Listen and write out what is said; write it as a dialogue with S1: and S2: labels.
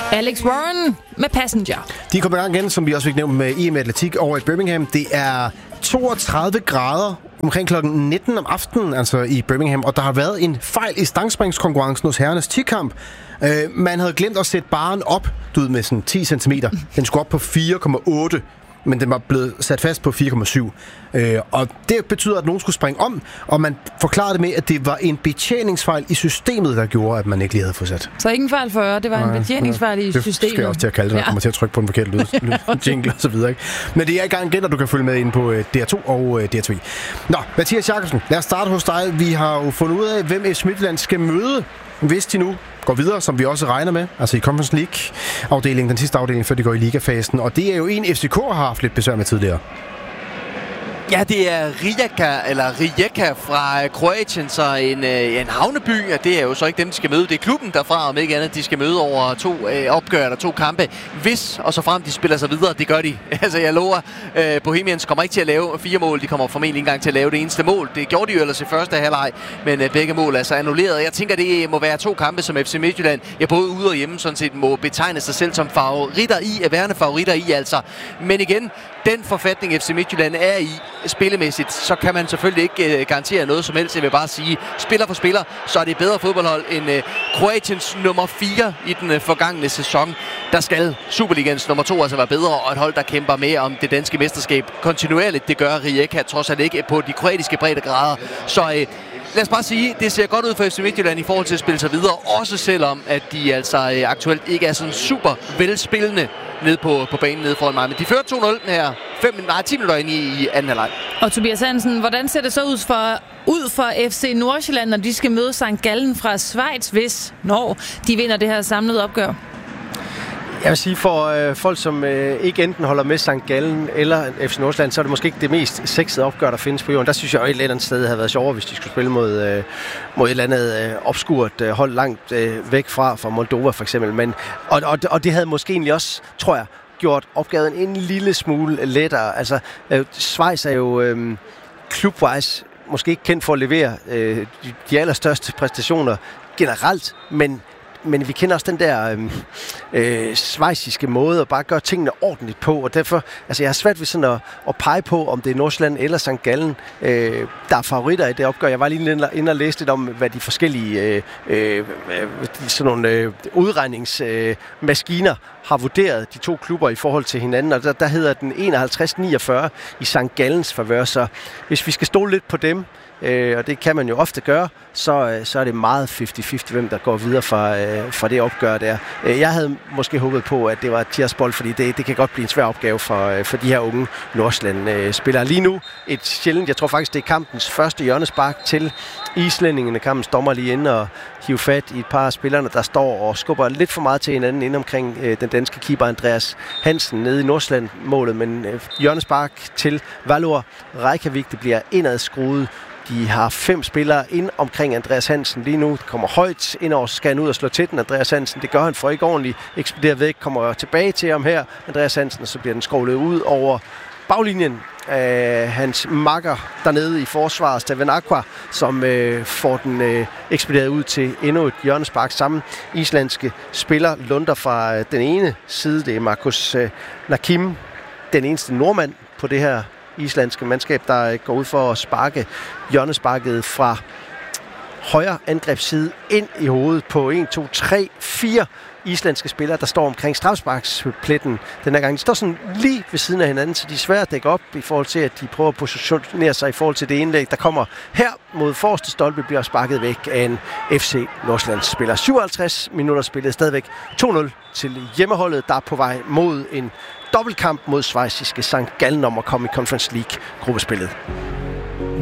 S1: Alex Warren med Passenger.
S2: De kommer i gang igen, som vi også fik nævnt med EM Atletik over i Birmingham. Det er 32 grader omkring klokken 19 om aftenen, altså i Birmingham, og der har været en fejl i stangspringskonkurrencen hos herrenes 10-kamp. Man havde glemt at sætte barren op, med sådan 10 cm. Den skulle op på 4,8, men den var blevet sat fast på 4,7. Og det betyder, at nogen skulle springe om, og man forklarede det med, at det var en betjeningsfejl i systemet, der gjorde, at man ikke lige havde fået sat.
S1: Så ikke en fejl for øre, det var en betjeningsfejl i systemet. Det skal
S2: jeg også til at kalde det, når jeg kommer til at trykke på den forkerte jingle og så videre. Ikke? Men det er i gang igen, og du kan følge med ind på DR2 og DR2. Nå, Mathias Jakobsen, lad os starte hos dig. Vi har jo fundet ud af, hvem FC Midtjylland skal møde, hvis de nu går videre, som vi også regner med, altså i Conference League-afdelingen, den sidste afdeling, før de går i ligafasen. Og det er jo en, FCK har haft lidt besvær med tidligere.
S3: Ja, det er Rijeka fra Kroatien, så en havneby, og det er jo så ikke dem, de skal møde. Det er klubben derfra, om ikke andet, de skal møde over 2 opgør eller 2 kampe. Hvis og så frem de spiller sig videre, det gør de. Altså jeg lover, Bohemians kommer ikke til at lave 4 mål, de kommer formentlig ikke engang til at lave det eneste mål. Det gjorde de jo ellers i første halvleg, men begge mål er så annulleret. Jeg tænker, det må være 2 kampe, som FC Midtjylland, både ude og hjemme, sådan set må betegne sig selv som værende favoritter i altså. Men igen, den forfatning FC Midtjylland er i spillemæssigt, så kan man selvfølgelig ikke garantere noget som helst. Jeg vil bare sige, spiller for spiller, så er det bedre fodboldhold end Kroatiens nummer 4 i den forgangne sæson. Der skal Superligans nummer 2 altså være bedre, og et hold, der kæmper med om det danske mesterskab kontinuerligt. Det gør Rijeka trods alt ikke på de kroatiske breddegrader. Så lad os bare sige, det ser godt ud for FC Midtjylland i forhold til at spille sig videre, også selvom at de altså aktuelt ikke er sådan super velspillende nede på banen nede foran mig. Men de fører 2-0 her 10 minutter ind i anden halvleg.
S1: Og Tobias Hansen, hvordan ser det så ud for FC Nordsjælland, når de skal møde St. Gallen fra Schweiz, når de vinder det her samlede opgør?
S4: Jeg vil sige, for folk, som ikke enten holder med St. Gallen eller FC Nordsjælland, så er det måske ikke det mest sexede opgør, der findes på jorden. Der synes jeg jo et eller andet sted havde været sjovere, hvis de skulle spille mod et eller andet obskurt hold langt væk fra Moldova for eksempel. Men, og det havde måske egentlig også, tror jeg, gjort opgaven en lille smule lettere. Altså, Schweiz er jo klubwise måske ikke kendt for at levere de allerstørste præstationer generelt, men vi kender også den der schweiziske måde at bare gøre tingene ordentligt på, og derfor, altså jeg har svært ved sådan at pege på, om det er Nordsjælland eller St. Gallen, der er favoritter i det opgør. Jeg var lige inde og læste lidt om, hvad de forskellige sådan nogle udregningsmaskiner har vurderet de 2 klubber i forhold til hinanden, og der hedder den 51-49 i St. Gallens favør, så hvis vi skal stole lidt på dem, og det kan man jo ofte gøre, så er det meget 50-50, hvem der går videre fra det opgør der. Jeg havde måske håbet på, at det var Tiraspol, fordi det kan godt blive en svær opgave for de her unge Nordsjælland-spillere. Lige nu et sjældent, jeg tror faktisk, det er kampens første hjørnespark til islændingene. Kampens dommer lige inde og hive fat i et par af spillerne, der står og skubber lidt for meget til hinanden inde omkring den danske keeper Andreas Hansen nede i Nordsjælland-målet, men hjørnespark til Valur Reykjavik, det bliver indadskruet. De har 5 spillere ind omkring Andreas Hansen lige nu. Kommer højt ind og skal han ud og slå til den. Andreas Hansen, det gør han for ikke ordentligt. Ekspederer væk, kommer tilbage til ham her. Andreas Hansen, og så bliver den skovlet ud over baglinjen af hans makker dernede i forsvaret, Steven Aqua, som får den ekspederet ud til endnu et hjørnespark. Samme islandske spiller lunder fra den ene side. Det er Markus Nakim, den eneste nordmand på det her islandske mandskab, der går ud for at sparke hjørnesparket fra højre angrebsside ind i hovedet på 1, 2, 3, 4 islandske spillere, der står omkring strafsparkspletten den her gang. De står sådan lige ved siden af hinanden, så de er svære at dække op i forhold til, at de prøver at positionere sig i forhold til det indlæg, der kommer her mod forreste stolpe, bliver sparket væk af en FC Nordsjællands spiller. 57 minutter spillet, stadigvæk 2-0 til hjemmeholdet, der er på vej mod en dobbeltkamp mod schweiziske St. Gallen om at komme i Conference League-gruppespillet.